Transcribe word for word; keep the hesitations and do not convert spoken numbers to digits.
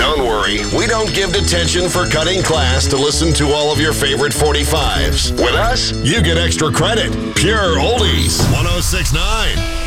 Don't worry, we don't give detention for cutting class to listen to all of your favorite forty-fives. With us, you get extra credit. Pure oldies. one oh six point nine